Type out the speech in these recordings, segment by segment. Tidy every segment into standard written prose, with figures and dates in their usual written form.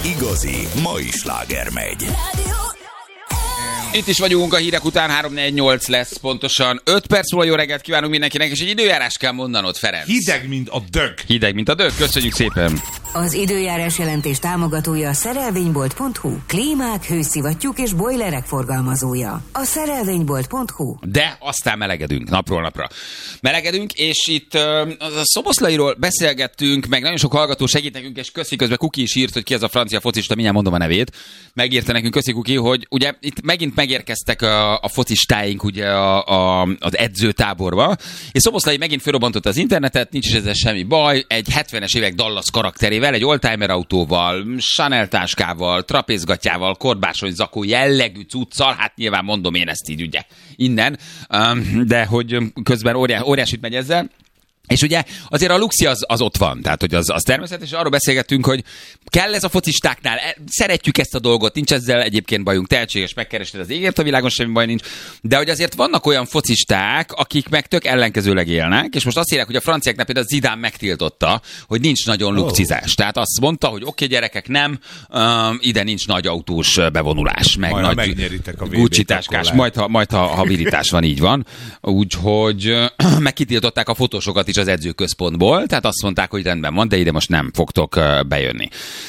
igazi mai sláger megy. Itt is vagyunk a hírek után, 3-4-8 lesz pontosan. 5 perc múlva jó reggelt kívánunk mindenkinek, és egy időjárás kell mondanod, Ferenc. Hideg, mint a dög. Hideg, mint a dög, köszönjük szépen. Az időjárás jelentés támogatója a szerelvénybolt.hu. Klímák, hőszivattyúk és bojlerek forgalmazója. A szerelvénybolt.hu. De aztán melegedünk napról napra. Melegedünk, és itt a Szoboszlairól beszélgettünk, meg nagyon sok hallgató segít nekünk, és köszi, közben Kuki is írt, hogy ki ez a francia focista, mindjárt mondom a nevét. Megírta nekünk, köszi Kuki, hogy ugye itt megint megérkeztek a focistáink ugye az edzőtáborba, és Szoboszlai megint felrobbantotta az internetet, nincs is ezzel semmi baj, egy 70-es évek Dallas karakterével, egy oldtimer autóval, Chanel táskával, trapézgatjával, korbásony zakó jellegű cuccal, hát nyilván mondom én ezt így ugye innen, de hogy közben óriásit megy ezzel. És ugye azért a luxi az ott van, tehát hogy az természetes, és arról beszélgettünk, hogy kell ez a focistáknál, szeretjük ezt a dolgot, nincs ezzel egyébként bajunk, tehetséges, megkerested az égért a világon, semmi baj nincs, de hogy azért vannak olyan focisták, akik meg tök ellenkezőleg élnek, és most azt írják, hogy a franciáknál például Zidane megtiltotta, hogy nincs nagyon lukcizás. Tehát azt mondta, hogy oké, gyerekek, nem, ide nincs nagy autós bevonulás, meg majd nagy Gucci táskás, majd ha virítás van, így van. Úgyhogy meg kitiltották a fotósokat is az edzőközpontból, tehát azt mondták, hogy rendben van, de ide most nem fogtok bejönni.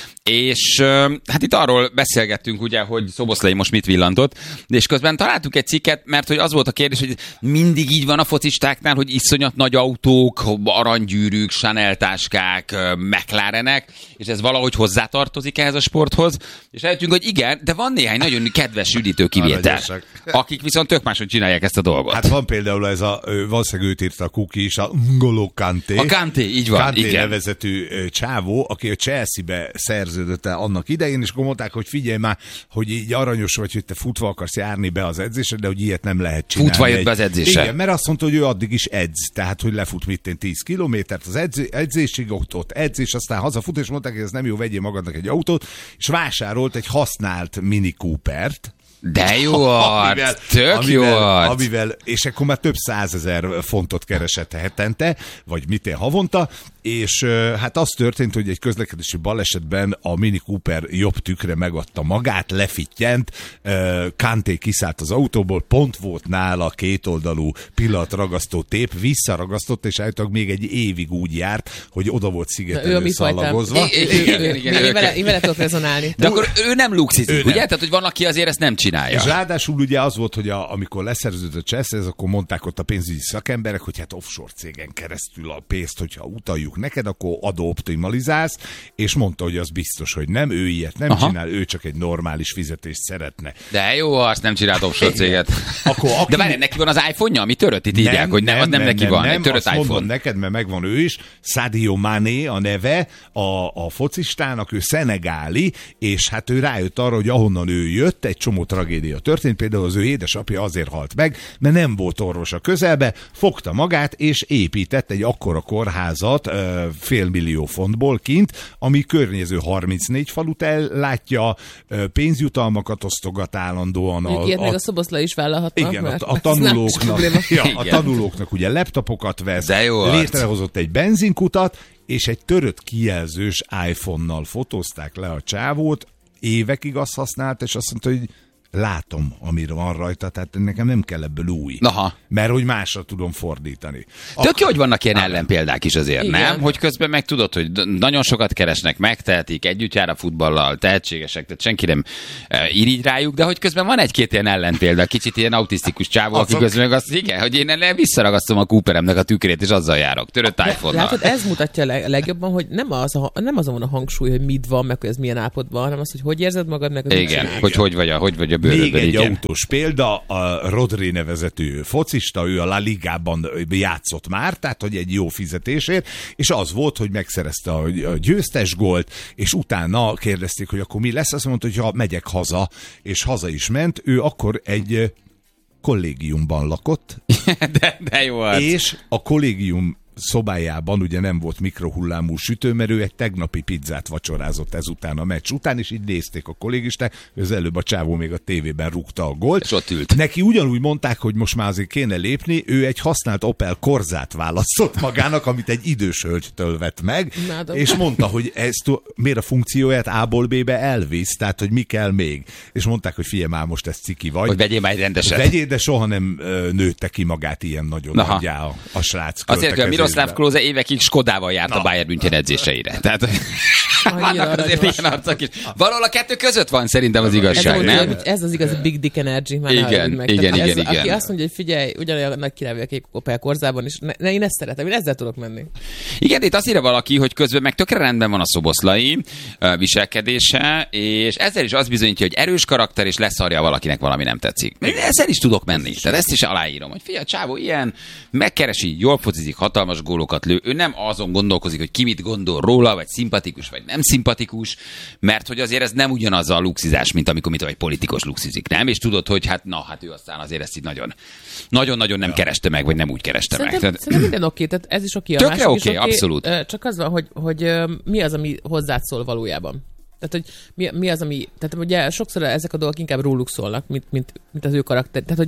És hát itt arról beszélgettünk ugye, hogy Szoboszlai most mit villantott, de és közben találtuk egy cikket, mert hogy az volt a kérdés, hogy mindig így van a focistáknál, hogy iszonyat nagy autók, aranygyűrűk, Chanel táskák, McLarenek, és ez valahogy hozzátartozik ehhez a sporthoz, és rájöttünk, hogy igen, de van néhány nagyon kedves üdítő kivétel, akik viszont tök máshogy csinálják ezt a dolgot. Hát van például ez valószínűleg őt írta a Kuki is, a N'Golo Kanté. A Kanté, így van, Kanté igen. nevezetű csávó, aki a Chelsea-be szerződött el annak idején, és akkor mondták, hogy figyelj már, hogy így aranyos vagy, hogy te futva akarsz járni be az edzésre, de hogy ilyet nem lehet csinálni. Futva jött be az edzésre. Igen, mert azt mondta, hogy ő addig is edz, tehát hogy lefut 10 kilométert az edzésig, ott edz, és aztán hazafut, és mondták, hogy ez nem jó, vegyél magadnak egy autót, és vásárolt egy használt Mini Coopert, de jó arc, tök jó arc. Amivel, és akkor már több 100 000 fontot keresett hetente, vagy havonta, és hát az történt, hogy egy közlekedési balesetben a Mini Cooper jobb tükre megadta magát, lefittyent, Kanté kiszállt az autóból, pont volt nála kétoldalú pillanatragasztó tép, visszaragasztott, és állítólag még egy évig úgy járt, hogy oda volt szigetelő szalagozva. Én vele tudok rezonálni. De akkor ő nem luxizik, ugye? Tehát, hogy van, aki azért ezt nem csinálja. És ráadásul ugye az volt, hogy amikor leszerződött a Chelsea, akkor mondták ott a pénzügyi szakemberek, hogy hát offshore cégen keresztül a pénzt, hogyha utaljuk neked, akkor adóoptimalizálsz, és mondta, hogy az biztos, hogy nem, ő ilyet nem csinál, ő csak egy normális fizetést szeretne. De jó, azt nem csinált offshore céget. De várj, neki van az iPhone-ja, ami törött, itt írják, hogy nem neki van, egy törött iPhone. Mondom neked, mert megvan ő is, Sadio Mané a neve a focistának, ő szenegáli, és hát ő rájött arra, hogy ahonnan ő jött, egy csomó tragédia történt, például az ő édesapja azért halt meg, mert nem volt orvos a közelbe, fogta magát, és épített egy akkora kórházat $500 000 fontból kint, ami környező 34 falut ellátja, pénzjutalmakat osztogat állandóan. Ilyet még a Szoboszlai is vállalhatnak. Igen, a tanulóknak ugye laptopokat vesz, létrehozott egy benzinkutat, és egy törött kijelzős iPhone-nal fotózták le a csávót, évekig azt használt, és azt mondta, hogy látom, amire van rajta, tehát nekem nem kell ebből új. Aha. Mert hogy másra tudom fordítani. Tök jó, hogy vannak ilyen ellenpéldák is azért, igen. Nem? Hogy közben meg tudod, hogy nagyon sokat keresnek, megtehetik, együtt jár a futballal, tehetségesek, tehát senki nem irigy rájuk, de hogy közben van egy-két ilyen ellenpélda, kicsit ilyen autisztikus csávó, aki közben meg azt, igen, hogy én visszaragasztom a Cooperemnek a tükrét, és azzal járok, törött iPhone-nal. Látod, ez mutatja legjobban, hogy nem azon a hangsúly, hogy mit van, meg hogy ez milyen állapotban, hanem az, hogy érzed magad, meg hogy igen, hogy vagy a bőrödben. Még egy igen. autós példa, a Rodri nevezetű focista, ő a La Ligában játszott már, tehát hogy egy jó fizetésért, és az volt, hogy megszerezte a győztes gólt, és utána kérdezték, hogy akkor mi lesz, azt mondta, hogy ha megyek haza, és haza is ment, ő akkor egy kollégiumban lakott, de jó arc. És a kollégium szobájában ugye nem volt mikrohullámú sütő, mert ő egy tegnapi pizzát vacsorázott ezután a meccs után, és így nézték a kollégisták, az előbb a csávó még a tévében rúgta a gólt. És ott ült. Neki ugyanúgy mondták, hogy most már azért kéne lépni, ő egy használt Opel Corzát választott magának, amit egy idős hölgytől vett meg, és mondta, hogy miért a funkcióját A-ból B-be elvisz, tehát hogy mi kell még. És mondták, hogy figyelj már, most ez ciki vagy. Hogy vegyél már egy rendeset. Vegyél, de soha nem nőtte ki magát ilyen nagyon nagyjá a srác. Azért, hogy a Miroslav Klose évekig Skodával járt a Bayern München edzéseire. Tehát vannak azért ilyen arcok is. Valahol a kettő között van szerintem az igazság, nem? Ez az igazi big dick energy. Igen. Aki azt mondja, hogy figyelj, ugyanolyan nagy király vagyok egy Opel Corzában, és én ezt szeretem, én ezzel tudok menni. Igen, de itt azt írja valaki, hogy közben meg tökre rendben van a Szoboszlai viselkedése, és ezzel is az bizonyítja, hogy erős karakter, és leszarja valakinek valami nem tetszik. Ezzel is tudok menni. Tehát ezt is aláírom, hogy figyelj, csávó ilyen, megkeresi, jól focizik, hatalmas gólokat lő. Ő nem azon gondolkozik, hogy ki mit gondol róla, vagy szimpatikus, vagy nem szimpatikus, mert hogy azért ez nem ugyanaz a luxizás, mint amikor egy politikus luxizik, nem? És tudod, hogy hát ő aztán azért ezt így nagyon-nagyon nem kereste meg, vagy nem úgy kereste meg. Szerintem minden oké, tehát ez is oké. Tökre oké, abszolút. Csak az van, hogy mi az, ami hozzád szól valójában. Tehát, hogy mi az, ami... Tehát ugye sokszor ezek a dolgok inkább róluk szólnak, mint az ő karakter. Tehát,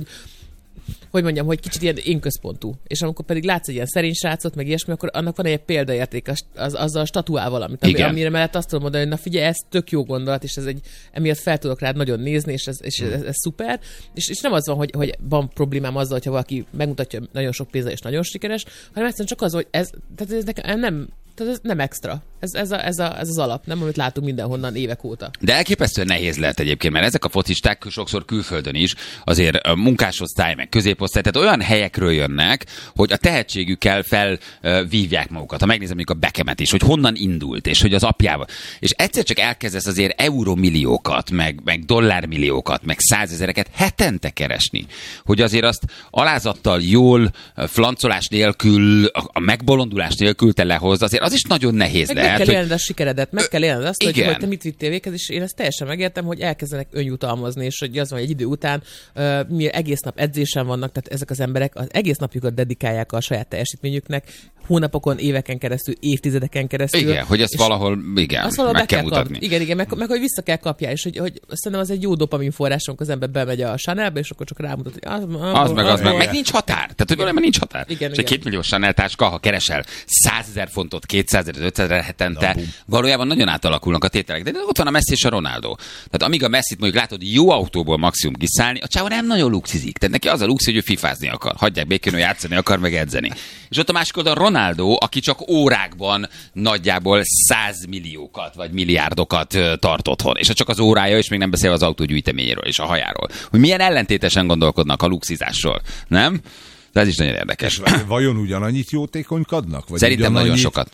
hogy mondjam, hogy kicsit ilyen én központú. És amikor pedig látsz egy ilyen szerény srácot, meg ilyesmi, akkor annak van egy példaérték azzal statuál valamit. Amire mellett azt tudom mondani, hogy na figyelj, ez tök jó gondolat, és emiatt fel tudok rád nagyon nézni, és ez szuper. És nem az van, hogy van problémám azzal, hogyha valaki megmutatja nagyon sok pénzzel és nagyon sikeres, hanem egyszerűen csak az, hogy ez nekem nem... Tehát ez nem extra. Ez az alap, nem amit látunk mindenhonnan évek óta. De elképesztően nehéz lehet egyébként, mert ezek a focisták sokszor külföldön is azért munkásosztály, meg középosztály, tehát olyan helyekről jönnek, hogy a tehetségükkel felvívják magukat. Ha megnézem mondjuk a Beckhamet is, hogy honnan indult, és hogy az apjával. És egyszer csak elkezdesz azért eurómilliókat, meg dollármilliókat, meg 100 000-eket hetente keresni. Hogy azért azt alázattal, jól, flancolás nélkül, a megbolondulás nélkül te lehozd, azért az is nagyon nehéz lehet. Meg kell élned a sikeredet, meg kell élned azt, hogy te mit vittél véghez, és én ezt teljesen megértem, hogy elkezdenek önjutalmazni, és hogy az van, egy idő után egész nap edzésen vannak, tehát ezek az emberek az egész napjukat dedikálják a saját teljesítményüknek, hónapokon, éveken keresztül, évtizedeken keresztül. Igen, hogy ezt valahol, meg kell mutatni. Igen, meg hogy vissza kell kapja, és hogy szerintem az egy jó dopamin forrásunk, az ember bemegy a Chanelbe, és akkor csak rámutat, hogy az meg nincs határ. Tehát, hogy valami nincs határ. Igen, és egy 2 millió Chanel táska, ha keresel 100 000 fontot, 200 000, 500 000 hetente, valójában nagyon átalakulnak a tételek. De ott van a Messi és a Ronaldo. Tehát amíg a Messit mondjuk látod jó autóból maximum kiszállni, a csávó nem nagyon luxizik. Tehát neki az a luxi, hogy ő fifázni akar. Hagyják békén, hogy játszani akar, meg edzeni. És ott a másik oldalon Ronaldo, aki csak órákban nagyjából 100 milliókat vagy milliárdokat tart otthon. És csak az órája, és még nem beszél az autógyűjteményéről és a hajáról. Hogy milyen ellentétesen gondolkodnak a luxizásról, nem? De ez is nagyon érdekes. Vajon ugyanannyit jótékonykodnak? Vagy szerintem nagyon sokat.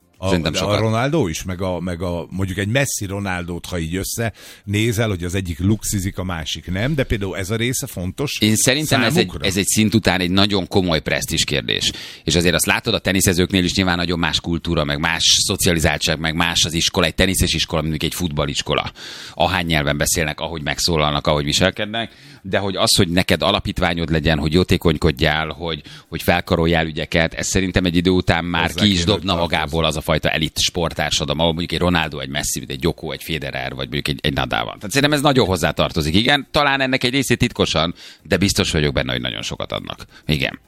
A Ronaldo is, meg a mondjuk egy Messi Ronaldót, ha így összenézel, hogy az egyik luxizik, a másik nem, de például ez a része fontos. Én szerintem ez egy szint után egy nagyon komoly presztízs kérdés. És azért azt látod a teniszezőknél is nyilván nagyon más kultúra, meg más szocializáltság, meg más az iskola, egy teniszes iskola, mint egy futballiskola. Ahány nyelven beszélnek, ahogy megszólalnak, ahogy viselkednek, de hogy az, hogy neked alapítványod legyen, hogy jótékonykodjál, hogy felkaroljál ügyeket, ez szerintem egy idő után már ki is dobna magából az a fajta elit sporttársadalom, ahol mondjuk egy Ronaldo, egy Messi, egy Joko, egy Federer, vagy mondjuk egy Nadal van. Tehát szerintem ez nagyon hozzátartozik. Igen, talán ennek egy részét titkosan, de biztos vagyok benne, hogy nagyon sokat adnak. Igen.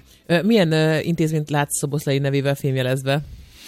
Milyen intézményt látsz Szoboszlai nevével fémjelezve?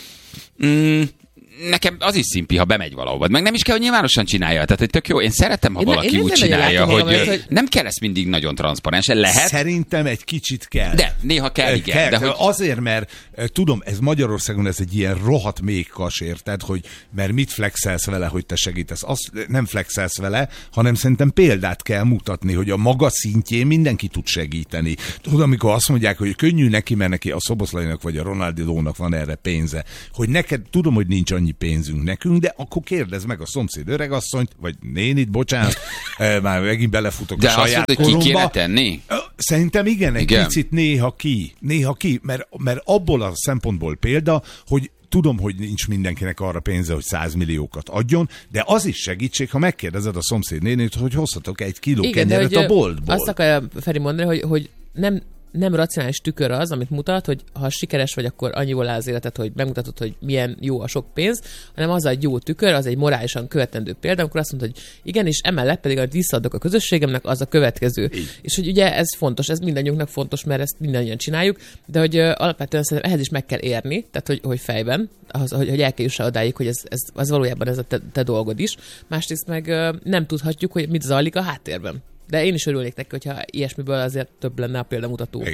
Nekem az is szimpi, ha bemegy valahova. Meg nem is kell, hogy nyilvánosan csinálja. Tehát, hogy tök jó. Én szeretem, ha valaki úgy csinálja, hogy nem kell ezt mindig nagyon transzparensen. Lehet. Szerintem egy kicsit kell. De néha kell, igen. De hogy... Azért, mert tudom, ez Magyarországon ez egy ilyen rohadt méhkas, érted, hogy mert mit flexelsz vele, hogy te segítesz. Azt nem flexelsz vele, hanem szerintem példát kell mutatni, hogy a maga szintjén mindenki tud segíteni. Tudod, amikor azt mondják, hogy könnyű neki, mert neki a Szoboszlainak vagy a Ronaldinónak van erre pénze. Hogy neked, tudom, hogy nincs annyi pénzünk nekünk, de akkor kérdezd meg a szomszéd öregasszonyt, vagy nénit, bocsánat, már megint belefutok de a saját azt koromba. Ki kéne tenni? Szerintem igen, picit néha ki, mert abból a szempontból példa, hogy tudom, hogy nincs mindenkinek arra pénze, hogy 100 milliókat adjon, de az is segítség, ha megkérdezed a szomszéd nénit, hogy hozhatok 1 kiló kenyeret a boltból. Azt akarja Feri mondani, hogy nem nem racionális tükör az, amit mutat, hogy ha sikeres vagy, akkor annyiból áll az életet, hogy megmutatod, hogy milyen jó a sok pénz, hanem az egy jó tükör, az egy morálisan követendő példa, amikor azt mondod, hogy igen, és emellett pedig, hogy visszaadok a közösségemnek, az a következő. És hogy ugye ez fontos, ez mindannyiunknak fontos, mert ezt mindannyian csináljuk, de hogy alapvetően szerintem ehhez is meg kell érni, tehát hogy fejben, hogy el kell jussál odáig, hogy ez valójában ez a te dolgod is. Másrészt meg nem tudhatjuk, hogy mit zajlik a háttérben. De én is örülnék neki, hogyha ilyesmiből azért több lenne a példamutató.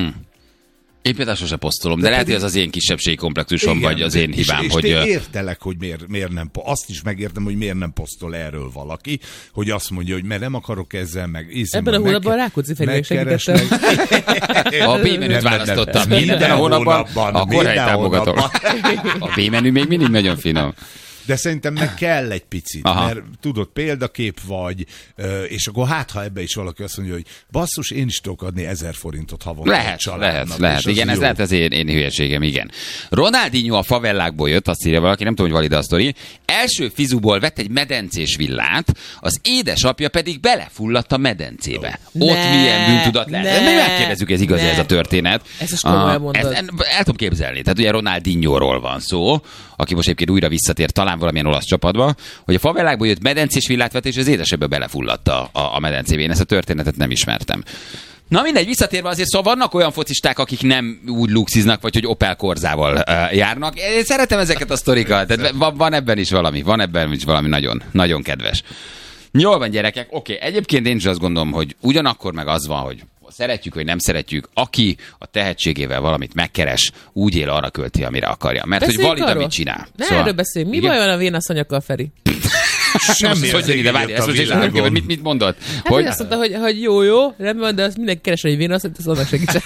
Én például sose posztolom, de lehet, hogy ez az én kisebbségi komplexusom, vagy az én hibám. És értelek, hogy miért nem, azt is megértem, hogy miért nem posztol erről valaki, hogy azt mondja, hogy mert nem akarok ezzel meg. Ebben a hónapban a Rákóczi Feri segítettem. A B-menüt választottam. Minden a hónapban akkor támogatom. A B-menü még mindig nagyon finom. De szerintem meg kell egy picit, mert tudod, példakép vagy, és akkor ha ebbe is valaki azt mondja, hogy basszus, én is tudok adni 1000 forintot havonta. Lehet. Igen, ez lehet az én hülyeségem, igen. Ronaldinho a favellákból jött, azt írja valaki, nem tudom, hogy valid a sztori. Első fizuból vett egy medencés villát, az édesapja pedig belefulladt a medencébe. Ott milyen bűntudat lehet. Megkérdezzük, ez igaz ez a történet. Ez is komolyan mondod. El tudom képzelni. Tehát ugye Ronaldinhoról van szó, aki most egyébként újra visszatér talán valamilyen olasz csapatba, hogy a favellákból jött medencés villát vett, és az édesebbe belefulladt a medencébe. Én ezt a történetet nem ismertem. Na mindegy, visszatérve azért, szóval vannak olyan focisták, akik nem úgy luxiznak, vagy hogy Opel Corzával járnak. Én szeretem ezeket a sztorikat, tehát van ebben is valami nagyon, nagyon kedves. Jól van, gyerekek, oké. Egyébként én is azt gondolom, hogy ugyanakkor meg az van, hogy szeretjük, vagy nem szeretjük, aki a tehetségével valamit megkeres, úgy él, arra költi, amire akarja. Mert beszéljük hogy valid, amit csinál. Szóval, erről beszéljünk. Mi baj van a vénaszanyakkal, Feri? Semmi hogy ide, várj, ezt most értem, mit mondott? Hát hogy azt mondta, hogy jó, rendben, de azt mindenki keres, hogy vénasszony, az annak segítsen.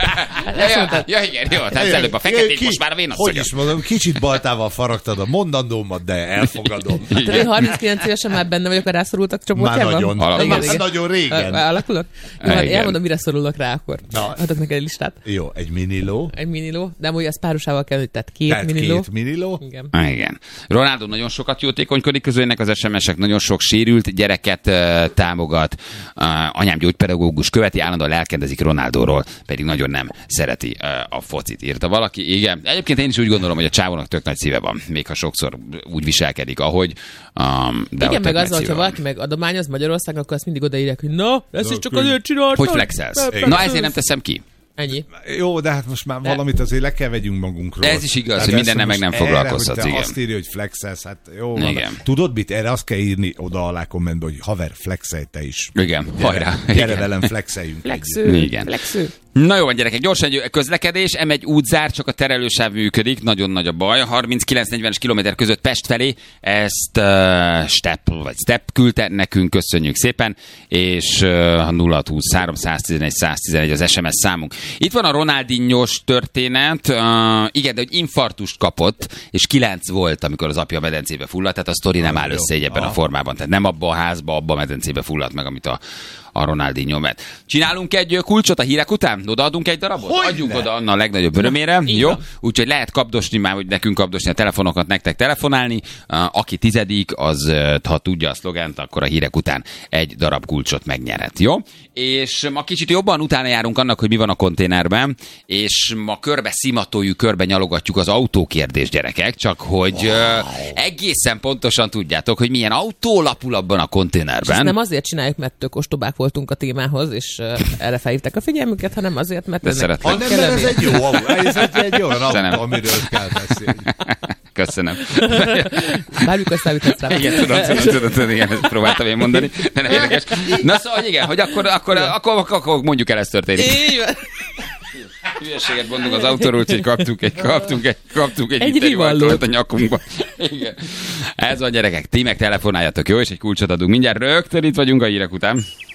Ja, igen, jó, tehát előbb a feketét, most már a vénasszonyok. Hogy is mondom, kicsit baltával faragtad a mondandómat, de elfogadom. Tehát én 39 évesen már benne vagyok a rászorultak csoportjában. Már nagyon régen. Alakulok? Elmondom, mire szorulok rá, akkor adok neked egy listát. Jó, egy miniló. Egy miniló, de amúgy az párosával kell, tehát két miniló. Igen. Ronaldo nagyon sokat jótékonykodik, közülnek az SMS-ek, nagyon sok sérült gyereket támogat. Anyám gyógypedagógus követi, állandóan lelkendezik Ronaldóról, pedig nagyon nem szereti a focit, írta valaki. Igen. Egyébként én is úgy gondolom, hogy a csávónak tök nagy szíve van, még ha sokszor úgy viselkedik, ahogy. De igen, meg azzal, hogyha valaki meg adományoz Magyarországon, akkor azt mindig odaírják, hogy na, ezt is csak azért csináltam. Hogy flexelsz? Na, ezért nem teszem ki. Ennyi. Jó, de hát most már valamit azért le kell vegyünk magunkról. Ez is igaz, hogy mindennel meg nem foglalkoztatsz. Igen. Azt írja, hogy flexelsz, hát jó. Tudod mit? Erre azt kell írni oda alá kommentbe, hogy haver, flexelj te is. Igen, hajrá. Gyere velem, flexeljünk. Flexő. Na jó van, gyerekek, gyorsan egy közlekedés, M1 útzár, csak a terelősáv működik, nagyon nagy a baj. 39-40-es kilométer között Pest felé, ezt Step küldte nekünk, köszönjük szépen, és 0620 311 111 az SMS számunk. Itt van a Ronaldinhos történet, igen, de hogy infarktust kapott, és 9 volt, amikor az apja a medencébe fulladt, tehát a sztori nem áll össze egy ebben a formában, tehát nem abba a házba, abba a medencébe fulladt meg, amit a Ronaldinho mert. Csinálunk egy kulcsot a hírek után? Odaadunk egy darabot? Adjuk oda Anna a legnagyobb örömére. Jó? Úgyhogy lehet kapdosni már, hogy nekünk kapdosni a telefonokat, nektek telefonálni. Aki 10., az, ha tudja a szlogent, akkor a hírek után egy darab kulcsot megnyerhet. Jó? És ma kicsit jobban utána járunk annak, hogy mi van a konténerben, és ma körbe szimatoljuk, körbe nyalogatjuk az autókérdés, gyerekek, csak hogy egészen pontosan tudjátok, hogy milyen autó lapul abban a konténerben. És ezt nem azért csináljuk, mert tök ostobák voltunk a témához, és erre felhívták a figyelmüket, hanem azért, mert ez egy jó autó, ez egy olyan autó, amiről kell beszélni. Köszönöm. Várjuk, azt elütetsz rá. Igen, tudom, igen, ezt próbáltam én mondani, de nem érdekes. Na szóval, igen, hogy akkor mondjuk el, ez történik. Hülyeséget mondunk az autóról, úgyhogy kaptunk egy interjúvaltót a nyakunkba. Igen. Ez van, gyerekek, ti meg telefonáljatok, jó? És egy kulcsot adunk mindjárt. Rögtön itt vagyunk a hírek után.